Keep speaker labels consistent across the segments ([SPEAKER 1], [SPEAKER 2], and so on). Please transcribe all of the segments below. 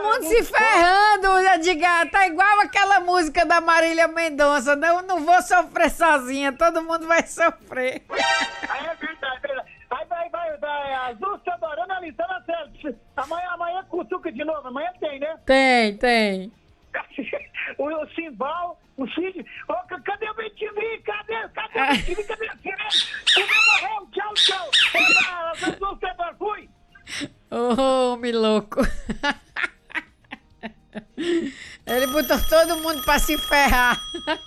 [SPEAKER 1] mundo se ferrando, Edgar. Tá igual aquela música da Marília Mendonça. Não vou sofrer sozinha, todo mundo vai sofrer.
[SPEAKER 2] Aí é verdade, é verdade. Aí vai, Azul, Teodorano, Alisana, amanhã cutuca de novo, amanhã tem, né?
[SPEAKER 1] Tem.
[SPEAKER 2] O Simbal, o Cid. Cadê o BTV? Cadê o BTV? Cadê o BTV? Morreu, tchau. Azul, Teodorano, fui.
[SPEAKER 1] Ô, homem louco. Ele botou todo mundo pra se ferrar.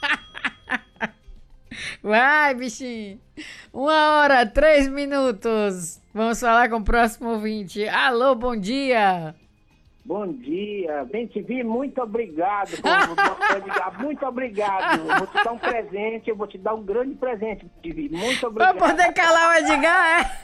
[SPEAKER 1] Vai, bichinho. 1h03. Vamos falar com o próximo ouvinte. Alô, bom dia.
[SPEAKER 2] Bom dia, BTV, muito obrigado. Muito obrigado. Eu vou te dar um presente, eu vou te dar um grande presente, BTV. Muito obrigado.
[SPEAKER 1] Pra poder calar o Edgar, é?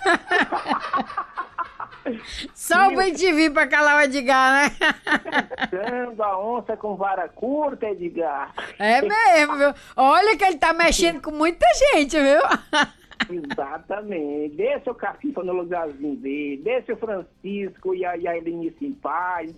[SPEAKER 1] Só o BTV pra calar o Edgar, né?
[SPEAKER 2] Dando a onça com vara curta, Edgar.
[SPEAKER 1] É mesmo, viu? Olha que ele tá mexendo com muita gente, viu?
[SPEAKER 2] Exatamente. Deixa o Cafifa no lugarzinho dele. Deixa o Francisco e a Helenice em paz.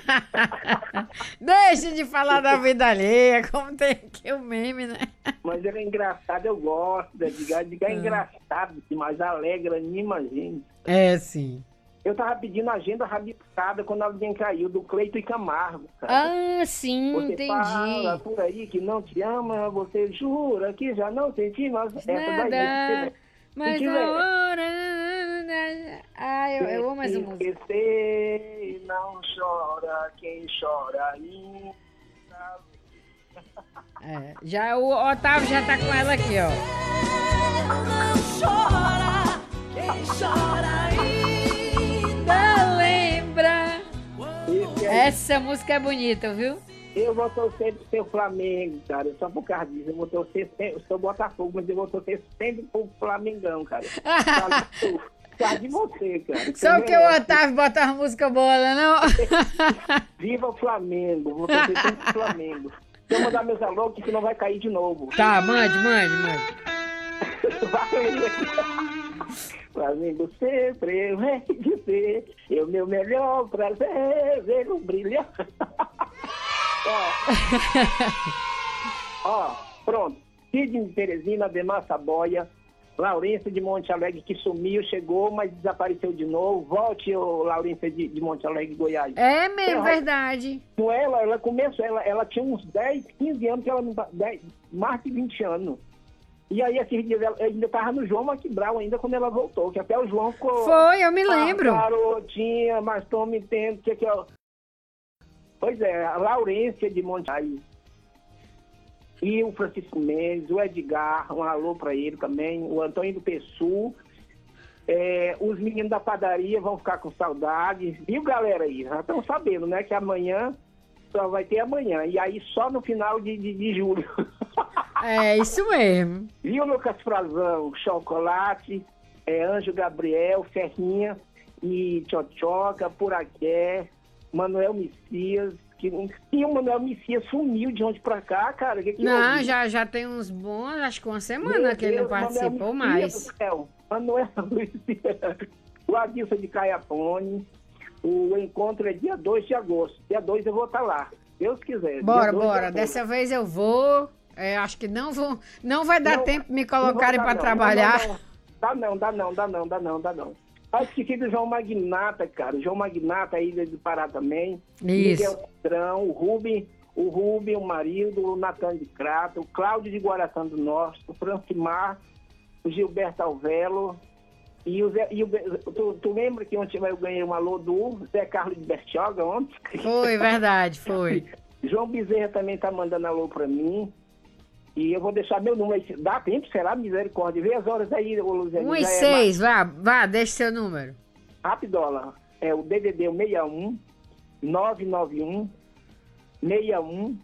[SPEAKER 1] Deixa de falar da vida alheia, como tem aqui o meme, né?
[SPEAKER 2] Mas ele é engraçado, eu gosto de Edgar. Edgar é engraçado demais, alegra, anima a gente.
[SPEAKER 1] É, sim.
[SPEAKER 2] Eu tava pedindo agenda rabiscada quando alguém caiu, do Cleito e Camargo, sabe?
[SPEAKER 1] Ah, sim,
[SPEAKER 2] você
[SPEAKER 1] entendi.
[SPEAKER 2] Fala por aí que não te ama, você jura que já não senti, mas essa
[SPEAKER 1] Nada,
[SPEAKER 2] daí...
[SPEAKER 1] mas a hora... eu amo essa música.
[SPEAKER 2] Esquecer, não chora, quem chora ainda...
[SPEAKER 1] Já o Otávio já tá com ela aqui, ó.
[SPEAKER 3] Não chora, quem chora ainda
[SPEAKER 1] lembra. Essa música é bonita, viu?
[SPEAKER 2] Eu vou torcer pro seu Flamengo, cara. Só por causa disso. Eu vou torcer sempre. Eu sou Botafogo, mas eu vou torcer sempre pro Flamengão, cara. Por causa de você, cara.
[SPEAKER 1] Só porque o Otávio bota uma música boa, né, não?
[SPEAKER 2] Viva o Flamengo. Vou torcer sempre pro Flamengo. Se eu mandar meus alô, que senão vai cair de novo.
[SPEAKER 1] Tá, mande.
[SPEAKER 2] Flamengo sempre eu rei dizer, eu meu melhor prazer ver o brilhar. Ó, pronto. Sidney de Teresina, Ademar Saboia, Laurência de Monte Alegre, que sumiu, chegou, mas desapareceu de novo. Volte, Laurência de Monte Alegre, Goiás.
[SPEAKER 1] É mesmo, verdade.
[SPEAKER 2] Com ela começou, ela tinha uns 10, 15 anos, que ela não, mais de 20 anos. E aí, esses dias, ela ainda tava no João Maquibral ainda quando ela voltou, que até o João ficou...
[SPEAKER 1] Foi, eu me lembro.
[SPEAKER 2] Garotinha, mas tô me entendendo que é... Pois é, a Laurência de Monte Alegre. E o Francisco Mendes, o Edgar, um alô pra ele também, o Antônio do Pessu. Os meninos da padaria vão ficar com saudade. Viu, galera aí? Já estão sabendo, né, que amanhã só vai ter amanhã. E aí só no final de julho.
[SPEAKER 1] É, isso mesmo.
[SPEAKER 2] Viu, Lucas Frazão? Chocolate, Anjo Gabriel, Ferrinha e Tchotchoca, Puraqué, Manuel Messias. E o Manuel Messias sumiu de onde pra cá, cara.
[SPEAKER 1] Não, já tem uns bons, acho que uma semana que ele não participou mais.
[SPEAKER 2] Manuel Messias, o Adilson de Caiapone. O encontro é dia 2 de agosto. Dia 2 eu vou estar lá, se Deus quiser.
[SPEAKER 1] Bora. Dessa vez eu vou. Acho que não vai dar tempo de me colocarem para trabalhar.
[SPEAKER 2] Dá não. Ah, esqueci do João Magnata, cara. O João Magnata aí de Pará também.
[SPEAKER 1] Isso.
[SPEAKER 2] Miguel Padrão, o Rubem, o Marildo, o Natan de Crato, o Cláudio de Guaraçã do Norte, o Francimar, o Gilberto Alvelo. E tu lembra que ontem eu ganhei um alô do Zé Carlos de Bertioga ontem?
[SPEAKER 1] Foi, verdade, foi.
[SPEAKER 2] João Bezerra também tá mandando alô pra mim. E eu vou deixar meu número aí. Dá tempo, será? Misericórdia. Vê as horas aí, ô Luziane.
[SPEAKER 1] 1:06, vá, deixa seu número.
[SPEAKER 2] Rapidola. É o DDD 61 991 61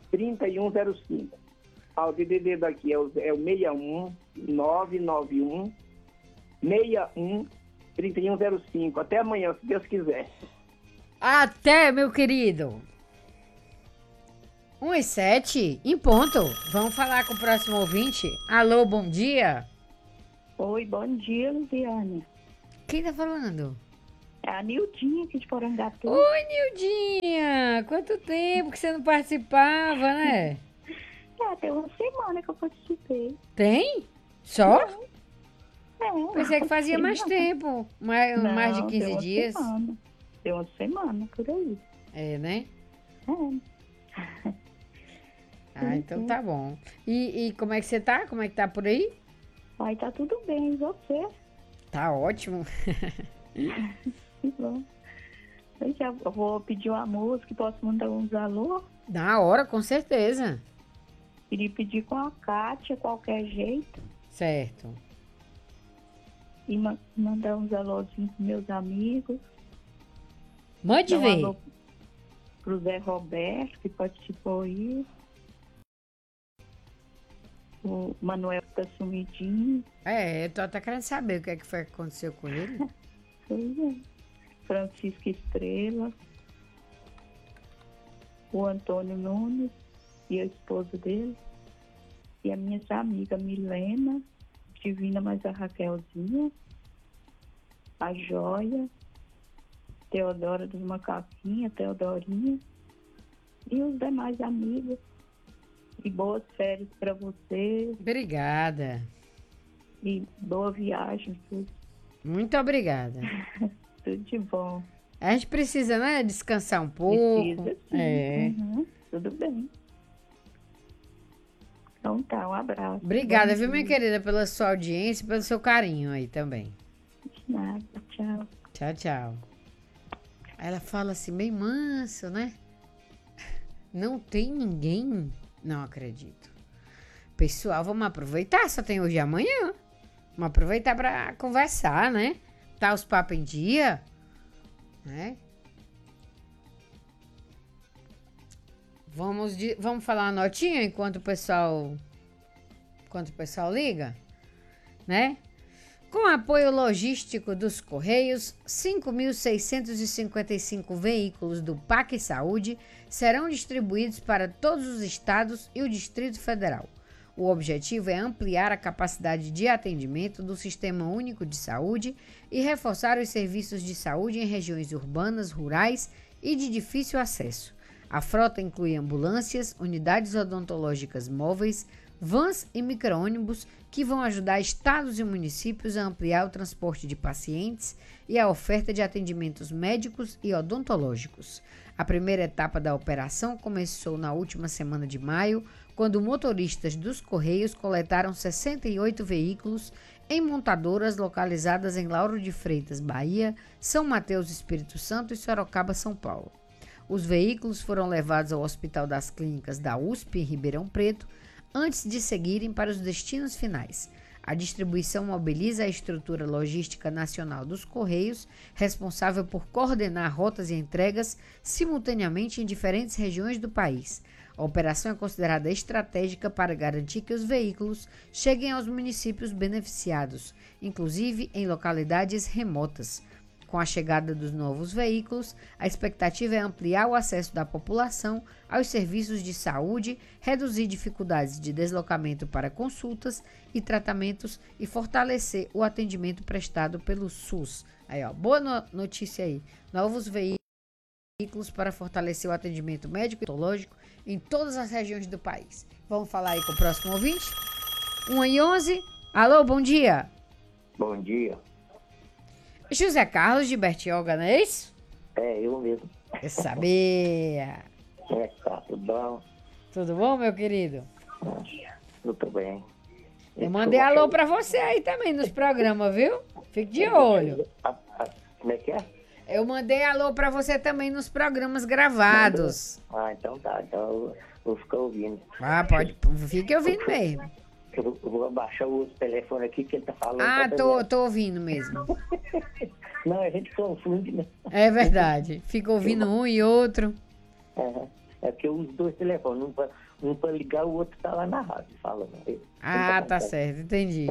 [SPEAKER 2] 3105. O DDD daqui é o 61 991 61 3105. Até amanhã, se Deus quiser.
[SPEAKER 1] Até, meu querido. 1:07, em ponto. Vamos falar com o próximo ouvinte. Alô, bom dia.
[SPEAKER 4] Oi, bom dia, Luziane.
[SPEAKER 1] Quem tá falando?
[SPEAKER 4] É a Nildinha aqui de Porangatu.
[SPEAKER 1] Oi, Nildinha. quanto tempo que você não participava, né?
[SPEAKER 4] Tem uma semana que eu participei.
[SPEAKER 1] Tem? Só? Pensei que
[SPEAKER 4] uma
[SPEAKER 1] fazia mais
[SPEAKER 4] semana.
[SPEAKER 1] tempo. Mais de
[SPEAKER 4] Não,
[SPEAKER 1] 15
[SPEAKER 4] tem uma
[SPEAKER 1] dias.
[SPEAKER 4] Semana. Tem uma semana, por aí.
[SPEAKER 1] É, né?
[SPEAKER 4] É.
[SPEAKER 1] Ah, então tá bom. E como é que você tá? Como é que tá por aí?
[SPEAKER 4] Aí tá tudo bem, e você?
[SPEAKER 1] Tá ótimo.
[SPEAKER 4] Que bom. Eu vou pedir uma música, posso mandar uns alô?
[SPEAKER 1] Na hora, com certeza.
[SPEAKER 4] Queria pedir com a Kátia, qualquer jeito.
[SPEAKER 1] Certo.
[SPEAKER 4] E mandar uns alôzinhos pros meus amigos.
[SPEAKER 1] Mande
[SPEAKER 4] Dar um
[SPEAKER 1] ver.
[SPEAKER 4] alô pro Zé Roberto, que participou aí. O Manuel tá sumidinho.
[SPEAKER 1] Eu tô até querendo saber o que é que foi que aconteceu com ele.
[SPEAKER 4] Pois é. Francisco Estrela. O Antônio Nunes e a esposa dele. E a minha amiga Milena, Divina mais a Raquelzinha. A Joia. Teodora dos Macaquinhos, Teodorinha. E os demais amigos. E boas férias para você.
[SPEAKER 1] Obrigada.
[SPEAKER 4] E boa viagem.
[SPEAKER 1] Muito obrigada.
[SPEAKER 4] Tudo de bom.
[SPEAKER 1] A gente precisa, né, descansar um pouco.
[SPEAKER 4] Precisa, sim.
[SPEAKER 1] É.
[SPEAKER 4] Uhum, tudo bem. Então tá, um abraço.
[SPEAKER 1] Obrigada,
[SPEAKER 4] Bom
[SPEAKER 1] viu, minha
[SPEAKER 4] dia.
[SPEAKER 1] querida, pela sua audiência e pelo seu carinho aí também.
[SPEAKER 4] De nada, tchau.
[SPEAKER 1] Tchau, tchau. Aí ela fala assim, bem manso, né? Não tem ninguém? Não acredito. Pessoal, vamos aproveitar, só tem hoje e amanhã. Vamos aproveitar pra conversar, né? Tá os papos em dia, né? Vamos falar uma notinha enquanto o pessoal liga, né? Com apoio logístico dos Correios, 5.655 veículos do PAC Saúde serão distribuídos para todos os estados e o Distrito Federal. O objetivo é ampliar a capacidade de atendimento do Sistema Único de Saúde e reforçar os serviços de saúde em regiões urbanas, rurais e de difícil acesso. A frota inclui ambulâncias, unidades odontológicas móveis, vans e micro-ônibus que vão ajudar estados e municípios a ampliar o transporte de pacientes e a oferta de atendimentos médicos e odontológicos. A primeira etapa da operação começou na última semana de maio, quando motoristas dos Correios coletaram 68 veículos em montadoras localizadas em Lauro de Freitas, Bahia, São Mateus, Espírito Santo e Sorocaba, São Paulo. Os veículos foram levados ao Hospital das Clínicas da USP em Ribeirão Preto, antes de seguirem para os destinos finais. A distribuição mobiliza a estrutura logística nacional dos Correios, responsável por coordenar rotas e entregas simultaneamente em diferentes regiões do país. A operação é considerada estratégica para garantir que os veículos cheguem aos municípios beneficiados, inclusive em localidades remotas. Com a chegada dos novos veículos, a expectativa é ampliar o acesso da população aos serviços de saúde, reduzir dificuldades de deslocamento para consultas e tratamentos e fortalecer o atendimento prestado pelo SUS. Aí, ó, boa notícia aí. Novos veículos para fortalecer o atendimento médico e odontológico em todas as regiões do país. Vamos falar aí com o próximo ouvinte? 1h11. Alô, bom dia.
[SPEAKER 5] Bom dia.
[SPEAKER 1] José Carlos de Bertioga, não é isso?
[SPEAKER 5] É, eu mesmo.
[SPEAKER 1] Eu sabia.
[SPEAKER 5] Como é que tá? Tudo bom?
[SPEAKER 1] Tudo bom, meu querido?
[SPEAKER 5] Tudo bem.
[SPEAKER 1] Eu mandei alô pra você aí também nos programas, viu? Fique de olho.
[SPEAKER 5] Como é que é?
[SPEAKER 1] Eu mandei alô pra você também nos programas gravados.
[SPEAKER 5] Ah, então tá. Então eu vou ficar ouvindo.
[SPEAKER 1] Ah, pode. Fique ouvindo mesmo.
[SPEAKER 5] Eu vou abaixar o telefone aqui que ele tá falando.
[SPEAKER 1] Ah, tô ouvindo mesmo.
[SPEAKER 5] Não, a gente confunde, né?
[SPEAKER 1] É verdade. Fica ouvindo um e outro.
[SPEAKER 5] É porque eu uso dois telefones. Um pra ligar, o outro tá lá na rádio falando.
[SPEAKER 1] Ah, tá certo. Entendi.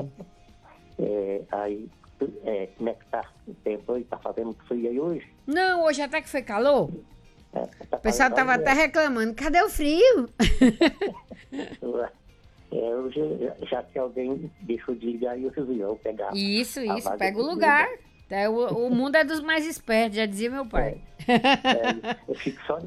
[SPEAKER 5] Aí, como é que tá o tempo aí? Tá fazendo frio aí hoje?
[SPEAKER 1] Não, hoje até que foi calor.
[SPEAKER 5] Tá
[SPEAKER 1] O pessoal tava até reclamando. Cadê o frio?
[SPEAKER 5] Hoje, já que alguém deixou de ligar, eu resolvi pegar.
[SPEAKER 1] Isso,
[SPEAKER 5] vaga
[SPEAKER 1] pega o
[SPEAKER 5] de
[SPEAKER 1] lugar. O mundo é dos mais espertos, já dizia meu pai.
[SPEAKER 5] Eu fico só